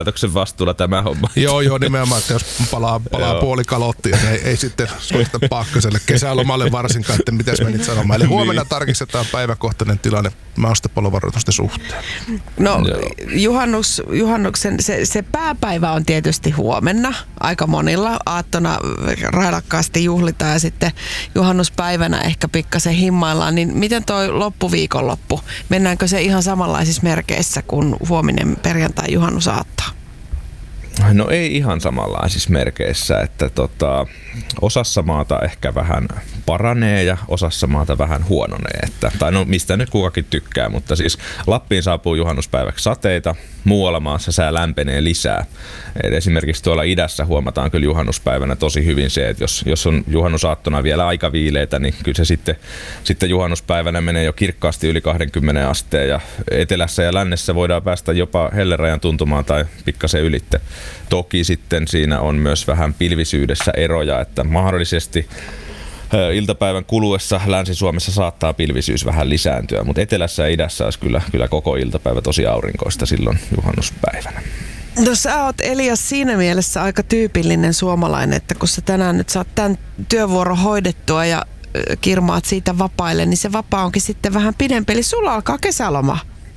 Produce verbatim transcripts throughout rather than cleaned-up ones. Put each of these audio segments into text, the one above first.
Laitoksen vastuulla tämä homma. Joo, joo, nimenomaan, että jos palaa, palaa puoli kalottia, niin ei, ei sitten suosita Paakkaselle kesälomalle varsinkaan, että mitäs menit sanomaan. Eli huomenna niin tarkistetaan päiväkohtainen tilanne maastopalovaroitusten suhteen. No juhannus, juhannuksen se, se pääpäivä on tietysti huomenna aika monilla. Aattona railakkaasti juhlitaan ja sitten juhannuspäivänä ehkä pikkasen himmaillaan. Niin miten toi loppuviikonloppu? Mennäänkö se ihan samanlaisissa merkeissä kuin huominen perjantai juhannusaatto? No ei ihan samanlaisissa merkeissä, että tota, osassa maata ehkä vähän paranee ja osassa maata vähän huononee. Että, tai no mistä nyt kukakin tykkää, mutta siis Lappiin saapuu juhannuspäiväksi sateita, muualla maassa sää lämpenee lisää. Et esimerkiksi tuolla idässä huomataan kyllä juhannuspäivänä tosi hyvin se, että jos, jos on juhannusaattona vielä aika viileitä, niin kyllä se sitten, sitten juhannuspäivänä menee jo kirkkaasti yli kaksikymmentä asteen ja etelässä ja lännessä voidaan päästä jopa hellerajan tuntumaan tai pikkasen ylitte. Toki sitten siinä on myös vähän pilvisyydessä eroja, että mahdollisesti iltapäivän kuluessa Länsi-Suomessa saattaa pilvisyys vähän lisääntyä, mutta etelässä ja idässä olisi kyllä, kyllä koko iltapäivä tosi aurinkoista silloin juhannuspäivänä. No sä oot, Elias, siinä mielessä aika tyypillinen suomalainen, että kun sä tänään nyt saat tämän työvuoron hoidettua ja kirmaat siitä vapaille, niin se vapaa onkin sitten vähän pidempi. Eli sulla alkaa kesäloma.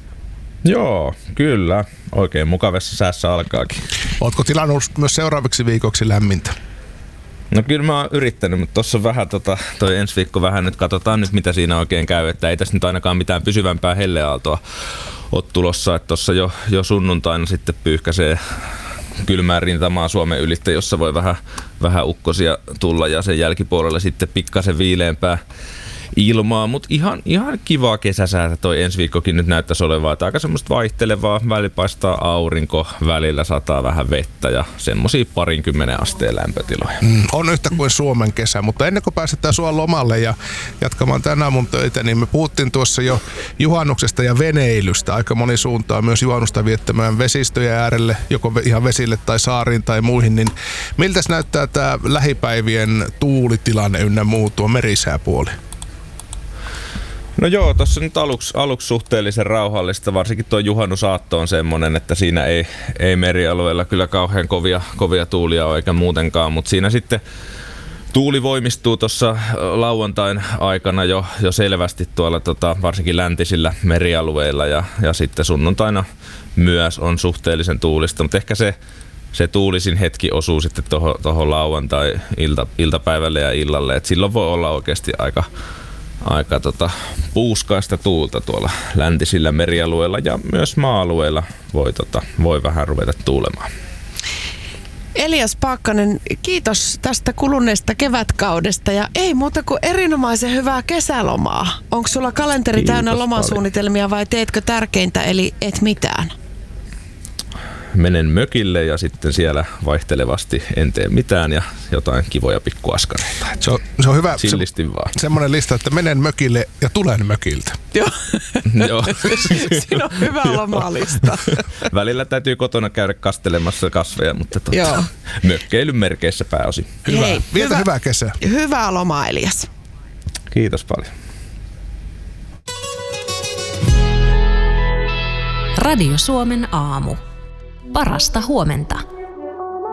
Joo, kyllä. Oikein mukavassa säässä alkaakin. Ootko tilannut myös seuraaviksi viikoksi lämmintä? No kyllä mä oon yrittänyt, mutta tossa on vähän tota, toi ensi viikko vähän nyt katsotaan nyt mitä siinä oikein käy, että ei tässä nyt ainakaan mitään pysyvämpää helleaaltoa ole tulossa, että tossa jo, jo sunnuntaina sitten pyyhkäisee kylmää rintamaa Suomen ylittä, jossa voi vähän, vähän ukkosia tulla ja sen jälkipuolella sitten pikkasen viileämpää ilmaa, mutta ihan, ihan kivaa kesäsäätä toi ensi viikkokin nyt näyttäisi olevaa, että aika semmoista vaihtelevaa, välillä paistaa aurinko, välillä sataa vähän vettä ja semmosia parinkymmenen asteen lämpötiloja. Mm, on yhtä kuin Suomen kesä, mutta ennen kuin pääsetään sua lomalle ja jatkamaan tänään mun töitä, niin me puhuttiin tuossa jo juhannuksesta ja veneilystä. Aika moni suuntaa myös juhannusta viettämään vesistöjä äärelle, joko ihan vesille tai saariin tai muihin, niin miltäs näyttää tää lähipäivien tuulitilanne ynnä muu tuo merisääpuoli? No joo, tuossa nyt aluksi, aluksi suhteellisen rauhallista, varsinkin tuo juhannusaatto on semmoinen, että siinä ei, ei merialueella kyllä kauhean kovia, kovia tuulia ole eikä muutenkaan, mutta siinä sitten tuuli voimistuu tuossa lauantain aikana jo, jo selvästi tuolla tota, varsinkin läntisillä merialueilla ja, ja sitten sunnuntaina myös on suhteellisen tuulista, mutta ehkä se, se tuulisin hetki osuu sitten tuohon lauantai ilta, iltapäivälle ja illalle, että silloin voi olla oikeasti aika aika tota, puuskaista tuulta tuolla läntisillä merialueilla ja myös maa-alueilla voi, tota, voi vähän ruveta tuulemaan. Elias Paakkanen, kiitos tästä kuluneesta kevätkaudesta ja ei muuta kuin erinomaisen hyvää kesälomaa. Onko sulla kalenteri Kiitos täynnä lomasuunnitelmia paljon. Vai teetkö tärkeintä eli et mitään? menen mökille ja sitten siellä vaihtelevasti en tee mitään ja jotain kivoja pikkuaskareita. Se on, se on hyvä. Sillisti se, vaan. Semmoinen lista, että menen mökille ja tulen mökiltä. Joo. Joo. Siinä on hyvä lomalista. Välillä täytyy kotona käydä kastelemassa kasveja, mutta tota, mökkeilyn merkeissä pääosin. Hyvä. Hei, Vietä hyvä, hyvää kesää. Hyvää lomaa, Elias. Kiitos paljon. Radio Suomen aamu. Parasta huomenta.